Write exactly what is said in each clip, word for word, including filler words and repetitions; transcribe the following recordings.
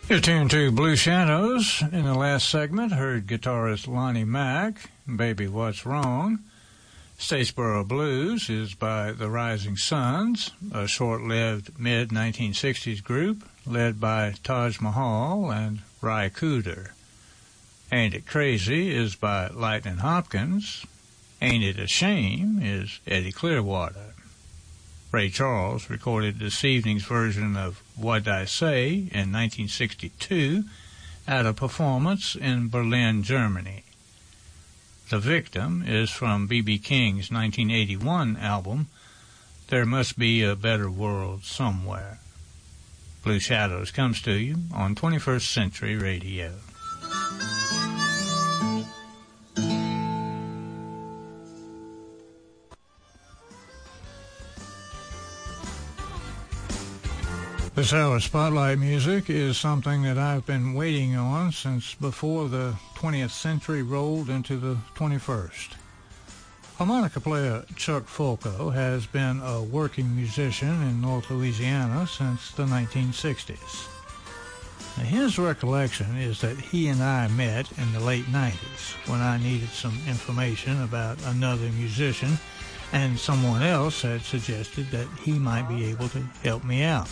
You're tuned to Blue Shadows. In the last segment, heard guitarist Lonnie Mack, Baby What's Wrong. Statesboro Blues is by the Rising Suns, a short-lived mid nineteen sixties group led by Taj Mahal and Ry Cooder. Ain't It Crazy is by Lightnin' Hopkins. Ain't It a Shame is Eddie Clearwater. Ray Charles recorded this evening's version of What'd I Say in nineteen sixty-two at a performance in Berlin, Germany. The Victim is from B B King's nineteen eighty-one album, There Must Be a Better World Somewhere. Blue Shadows comes to you on twenty-first Century Radio. This hour's Spotlight music is something that I've been waiting on since before the twentieth century rolled into the twenty-first. Harmonica player Chuck Fulco has been a working musician in North Louisiana since the nineteen sixties. Now, his recollection is that he and I met in the late nineties when I needed some information about another musician, and someone else had suggested that he might be able to help me out.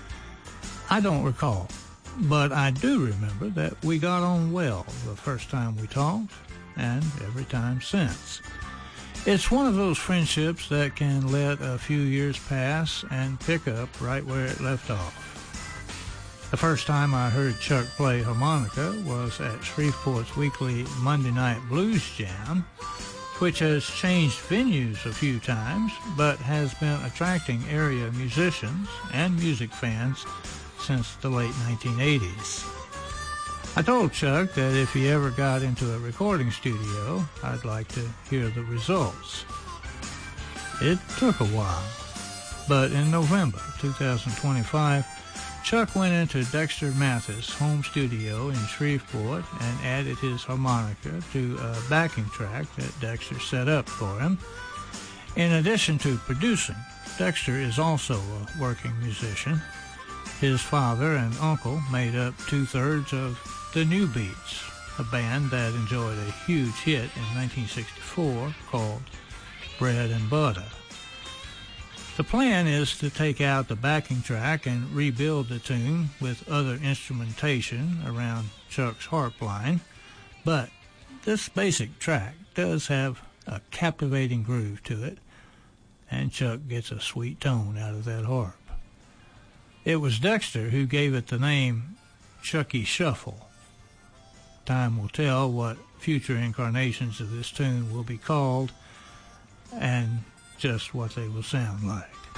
I don't recall, but I do remember that we got on well the first time we talked, and every time since. It's one of those friendships that can let a few years pass and pick up right where it left off. The first time I heard Chuck play harmonica was at Shreveport's weekly Monday Night Blues Jam, which has changed venues a few times, but has been attracting area musicians and music fans since the late nineteen eighties. I told Chuck that if he ever got into a recording studio, I'd like to hear the results. It took a while, but in November twenty twenty-five, Chuck went into Dexter Mathis' home studio in Shreveport and added his harmonica to a backing track that Dexter set up for him. In addition to producing, Dexter is also a working musician. His father and uncle made up two-thirds of the New Beats, a band that enjoyed a huge hit in nineteen sixty-four called Bread and Butter. The plan is to take out the backing track and rebuild the tune with other instrumentation around Chuck's harp line, but this basic track does have a captivating groove to it, and Chuck gets a sweet tone out of that harp. It was Dexter who gave it the name Chucky Shuffle. Time will tell what future incarnations of this tune will be called and just what they will sound like.